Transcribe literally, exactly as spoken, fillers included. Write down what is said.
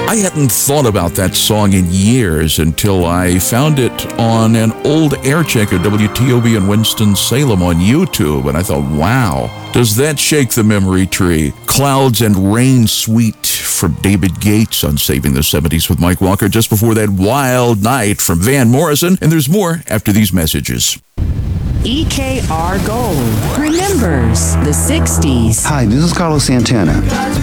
I hadn't thought about that song in years until I found it on an old air check at W T O B in Winston-Salem on YouTube, and I thought, wow, does that shake the memory tree? Clouds and Rain Suite from David Gates on Saving the seventies with Mike Walker. Just before that, Wild Night from Van Morrison. And there's more after these messages. E K R Gold remembers the sixties. Hi, this is Carlos Santana.